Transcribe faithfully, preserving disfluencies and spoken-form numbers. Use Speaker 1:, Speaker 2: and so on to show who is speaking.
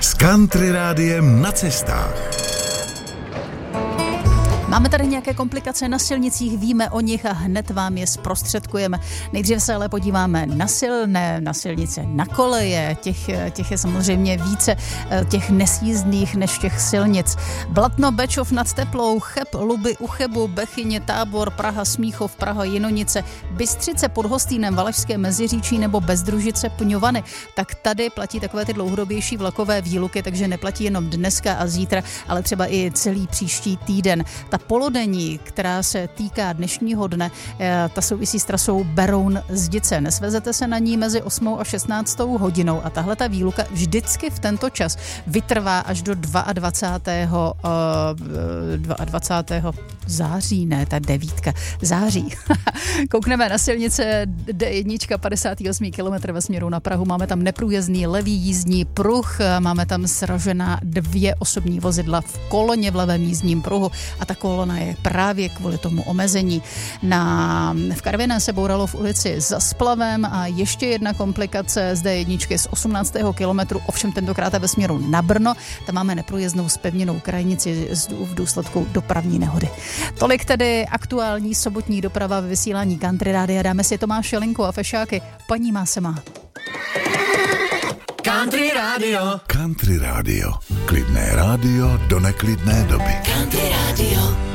Speaker 1: S Country Rádiem na cestách.
Speaker 2: Máme tady nějaké komplikace na silnicích, víme o nich a hned vám je zprostředkujeme. Nejdříve se ale podíváme na silné, na silnice, na koleje. Těch, těch je samozřejmě více, těch nesjízdných než těch silnic. Blatno, Bečov nad Teplou, Cheb, Luby u Chebu, Bechyně, Tábor, Praha, Smíchov, Praha, Jinonice, Bystřice pod Hostýnem, Valašské Meziříčí nebo Bezdružice, Pňovany. Tak tady platí takové ty dlouhodobější vlakové výluky, takže neplatí jenom dneska a zítra, ale třeba i celý příští týden. Ta polodenní, která se týká dnešního dne, ta souvisí s trasou Beroun-Zdice. Nesvezete se na ní mezi osmou a šestnáctou hodinou a tahle ta výluka vždycky v tento čas vytrvá až do dvacátého druhého září, ne, ta devítka, září. Koukneme na silnice D jedna, padesátý osmý kilometr ve směru na Prahu, máme tam neprůjezdný levý jízdní pruh, máme tam sražená dvě osobní vozidla v koloně v levém jízdním pruhu a ta kolona je právě kvůli tomu omezení. Na, v Karviné se bouralo v ulici za splavem a ještě jedna komplikace z D jedna z osmnáctého kilometru, ovšem tentokrát ve směru na Brno, tam máme neprůjezdnou zpevněnou krajnici v důsledku dopravní nehody. Tolik tedy aktuální sobotní doprava ve vysílání Country Rádia. Dáme si Tomáše Linku a Fešáky. Paní má se má.
Speaker 1: Country Radio. Country Radio. Klidné rádio do neklidné doby.
Speaker 3: Country Radio.